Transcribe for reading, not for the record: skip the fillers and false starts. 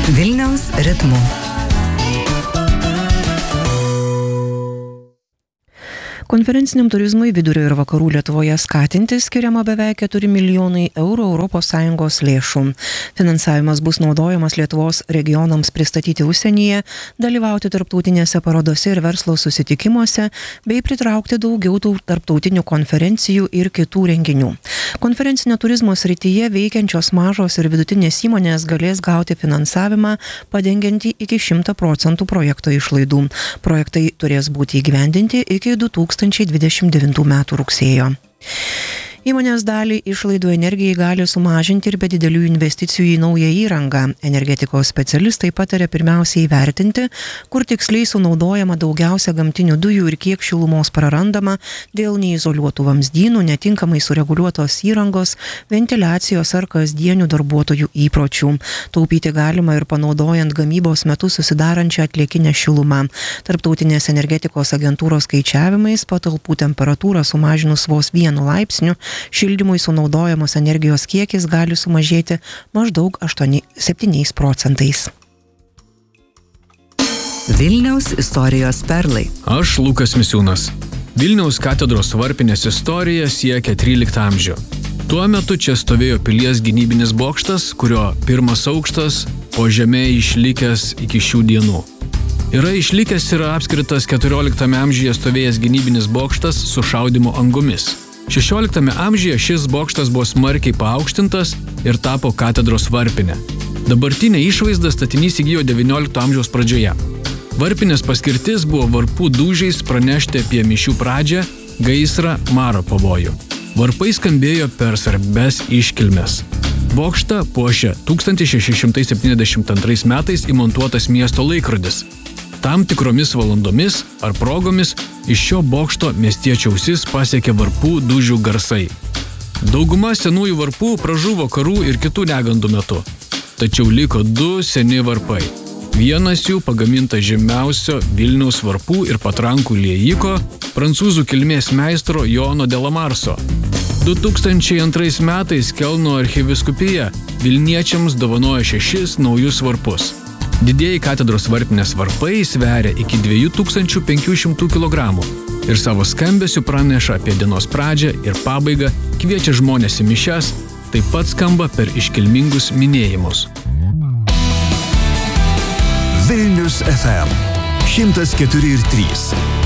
Vilniaus ritmu. Konferenciniam turizmui vidurio ir vakarų Lietuvoje skatinti skiriama beveik 4 milijonai eurų ES lėšų. Finansavimas bus naudojamas Lietuvos regionams pristatyti užsienyje, dalyvauti tarptautinėse parodose ir verslo susitikimuose, bei pritraukti daugiau tarptautinių konferencijų ir kitų renginių. Konferencinio turizmo srityje veikiančios mažos ir vidutinės įmonės galės gauti finansavimą, padengiantį iki 100% projekto išlaidų. Projektai turės būti įgyvendinti iki 2029 metų rugsėjo. Įmonės dalį išlaidų energijai gali sumažinti ir be didelių investicijų į naują įrangą. Energetikos specialistai pataria pirmiausiai įvertinti, kur tiksliai sunaudojama daugiausia gamtinių dujų ir kiek šilumos prarandama dėl neizoliuotų vamzdynų, netinkamai sureguliuotos įrangos, ventiliacijos ar kasdienių darbuotojų įpročių. Taupyti galima ir panaudojant gamybos metu susidarančią atliekinę šilumą. Tarptautinės energetikos agentūros skaičiavimais patalpų temperatūrą sumažinus vos 1 laipsniu, šildymui sunaudojamos energijos kiekis gali sumažėti maždaug 7%. Vilniaus istorijos perlai. Aš Lukas Misiūnas. Vilniaus katedros varpinės istorija siekia 13 amžių. Tuo metu čia stovėjo pilies gynybinis bokštas, kurio pirmas aukštas po žeme išlikęs iki šių dienų. Yra išlikęs ir apskritas 14 amžiuje stovėjęs gynybinis bokštas su šaudymo angomis. 16 amžiuje šis bokštas buvo smarkiai paaukštintas ir tapo katedros varpinė. Dabartinė išvaizda statinys įgijo 19 amžiaus pradžioje. Varpinės paskirtis buvo varpų dūžiais pranešti apie mišių pradžią, gaisrą, maro pavojų. Varpai skambėjo per svarbias iškilmes. Bokštą puošė 1672 metais įmontuotas miesto laikrodis. Tam tikromis valandomis ar progomis iš šio bokšto miestiečio ausis pasiekė varpų dūžių garsai. Dauguma senųjų varpų pražuvo karų ir kitų negandų metu. Tačiau liko 2 seni varpai. Vienas jų pagaminta žymiausio Vilniaus varpų ir patrankų liejiko, prancūzų kilmės meistro Jono de la Marso. 2002 metais Kelno archivyskupija vilniečiams dovanojo 6 naujus varpus. Didieji katedros varpinės varpai sveria iki 2500 kg ir savo skambesiu praneša apie dienos pradžią ir pabaigą, kviečia žmones į mišias, taip pat skamba per iškilmingus minėjimus. Vilnius FM 104,3